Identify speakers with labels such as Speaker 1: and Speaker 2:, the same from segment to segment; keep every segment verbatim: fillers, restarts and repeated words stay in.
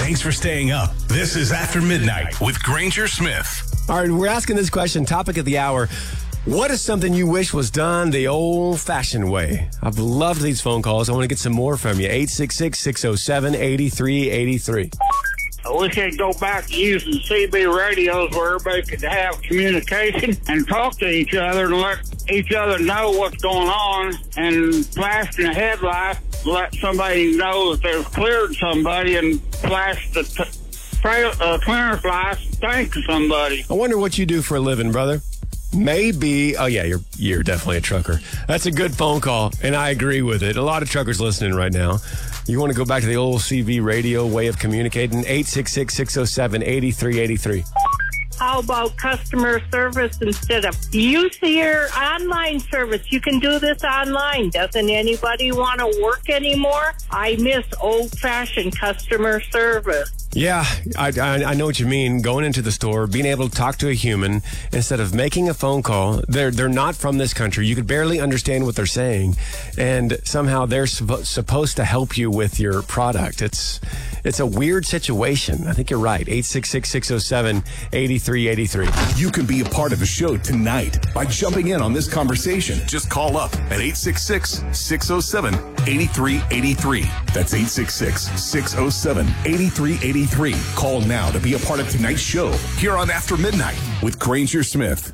Speaker 1: Thanks for staying up. This is After Midnight with Granger Smith.
Speaker 2: All right, we're asking this question, topic of the hour. What is something you wish was done the old-fashioned way? I've loved these phone calls. I want to get some more from you. eight six six, six oh seven, eight three eight three.
Speaker 3: We should go back to using C B radios where everybody could have communication and talk to each other and let each other know what's going on, and flashing a headlight, let somebody know that they've cleared somebody, and flash the t- trail, uh, clearance lights, thank somebody.
Speaker 2: I wonder what you do for a living, brother. Maybe, oh yeah, you're you're definitely a trucker. That's a good phone call, and I agree with it. A lot of truckers listening right now. You want to go back to the old C B radio way of communicating? eight six six, six oh seven, eight three eight three.
Speaker 4: How about customer service instead of use your online service? You can do this online. Doesn't anybody want to work anymore? I miss old-fashioned customer service.
Speaker 2: Yeah, I, I, I know what you mean. Going into the store, being able to talk to a human instead of making a phone call. They're they're not from this country. You could barely understand what they're saying, and somehow they're suppo- supposed to help you with your product. It's it's a weird situation. I think you're right. eight six six, six oh seven, eight three eight three.
Speaker 1: You can be a part of the show tonight by jumping in on this conversation. Just call up at eight six six, six oh seven, eight three eight three. That's eight six six, six oh seven, eight three eight three. Call now to be a part of tonight's show here on After Midnight with Granger Smith.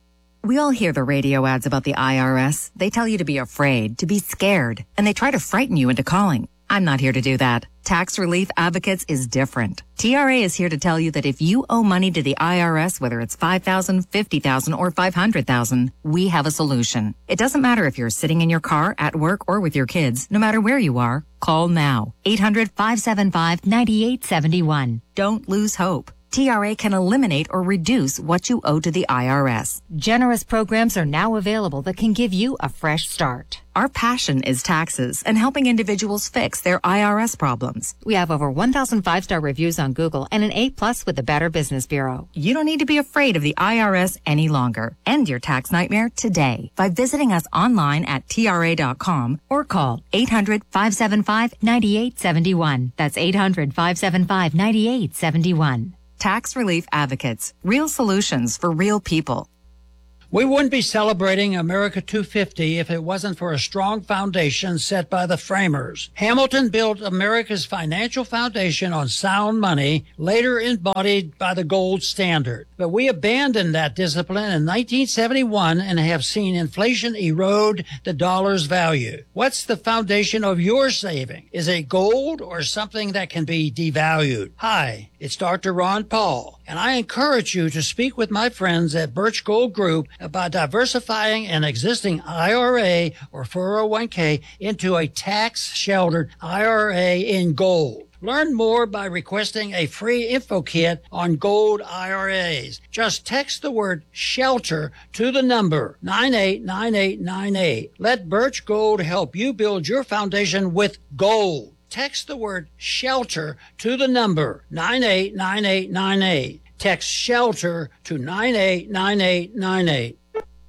Speaker 5: We all hear the radio ads about the I R S. They tell you to be afraid, to be scared, and they try to frighten you into calling. I'm not here to do that. Tax Relief Advocates is different. T R A is here to tell you that if you owe money to the I R S, whether it's five thousand dollars, fifty thousand dollars, or five hundred thousand dollars, we have a solution. It doesn't matter if you're sitting in your car, at work, or with your kids. No matter where you are, call now. eight hundred, five seven five, nine eight seven one. Don't lose hope. T R A can eliminate or reduce what you owe to the I R S.
Speaker 6: Generous programs are now available that can give you a fresh start.
Speaker 5: Our passion is taxes and helping individuals fix their I R S problems.
Speaker 6: We have over one thousand five-star reviews on Google and an A plus with the Better Business Bureau.
Speaker 5: You don't need to be afraid of the I R S any longer. End your tax nightmare today by visiting us online at T R A dot com or call eight hundred, five seven five, nine eight seven one. That's eight hundred, five seven five, nine eight seven one. Tax Relief Advocates. Real solutions for real people.
Speaker 7: We wouldn't be celebrating America two fifty if it wasn't for a strong foundation set by the framers. Hamilton built America's financial foundation on sound money, later embodied by the gold standard. But we abandoned that discipline in nineteen seventy-one and have seen inflation erode the dollar's value. What's the foundation of your saving? Is it gold or something that can be devalued? Hi, it's Doctor Ron Paul, and I encourage you to speak with my friends at Birch Gold Group about diversifying an existing I R A or four oh one k into a tax-sheltered I R A in gold. Learn more by requesting a free info kit on gold I R As. Just text the word SHELTER to the number nine eight nine eight nine eight. Let Birch Gold help you build your foundation with gold. Text the word SHELTER to the number nine eight nine eight nine eight. Text SHELTER to nine eight nine eight nine eight.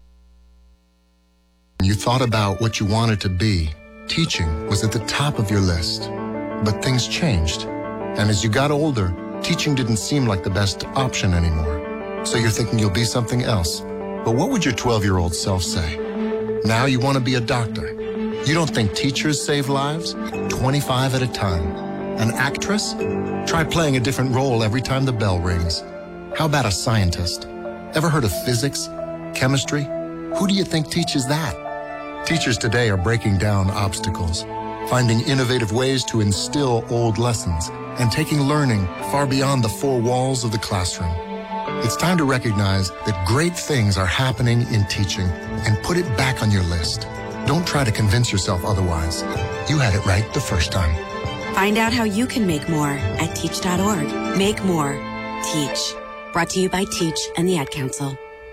Speaker 8: You thought about what you wanted to be. Teaching was at the top of your list. But things changed. And as you got older, teaching didn't seem like the best option anymore. So you're thinking you'll be something else. But what would your twelve-year-old self say? Now you want to be a doctor. You don't think teachers save lives? twenty-five at a time. An actress? Try playing a different role every time the bell rings. How about a scientist? Ever heard of physics? Chemistry? Who do you think teaches that? Teachers today are breaking down obstacles, finding innovative ways to instill old lessons, and taking learning far beyond the four walls of the classroom. It's time to recognize that great things are happening in teaching and put it back on your list. Don't try to convince yourself otherwise. You had it right the first time.
Speaker 9: Find out how you can make more at teach dot org. Make more. Teach. Brought to you by Teach and the Ad Council.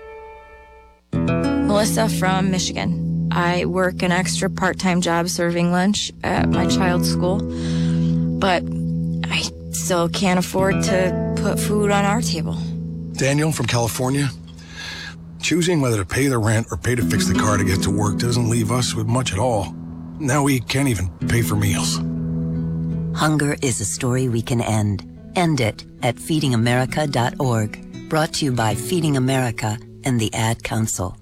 Speaker 10: Melissa from Michigan. I work an extra part-time job serving lunch at my child's school, but I still can't afford to put food on our table.
Speaker 11: Daniel from California. Choosing whether to pay the rent or pay to fix the car to get to work doesn't leave us with much at all. Now we can't even pay for meals.
Speaker 12: Hunger is a story we can end. End it at feeding america dot org. Brought to you by Feeding America and the Ad Council.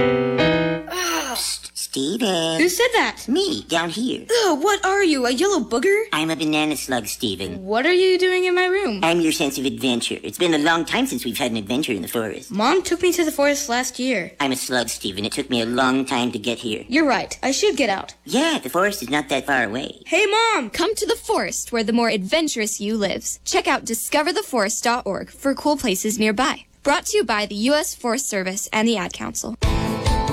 Speaker 13: Steven.
Speaker 14: Who said that?
Speaker 13: Me, down here.
Speaker 14: Ugh, what are you, a yellow booger?
Speaker 13: I'm a banana slug, Steven.
Speaker 14: What are you doing in my room?
Speaker 13: I'm your sense of adventure. It's been a long time since we've had an adventure in the forest.
Speaker 14: Mom took me to the forest last year.
Speaker 13: I'm a slug, Steven. It took me a long time to get here.
Speaker 14: You're right. I should get out.
Speaker 13: Yeah, the forest is not that far away.
Speaker 14: Hey, Mom!
Speaker 15: Come to the forest where the more adventurous you lives. Check out discover the forest dot org for cool places nearby. Brought to you by the U S Forest Service and the Ad Council.